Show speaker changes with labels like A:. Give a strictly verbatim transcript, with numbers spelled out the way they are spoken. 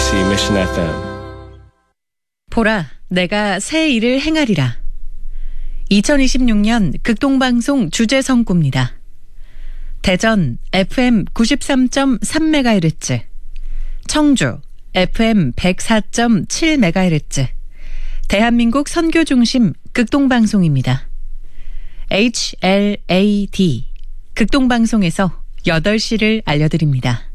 A: 엠비씨 Mission 에프엠.
B: 보라, 내가 새 일을 행하리라. 이천이십육 년 극동방송 주제선구입니다. 대전 에프엠 구십삼 점 삼 메가헤르츠, 청주 에프엠 백사 점 칠 메가헤르츠, 대한민국 선교중심 극동방송입니다. 에이치엘에이디 극동방송에서 여덟 시를 알려드립니다.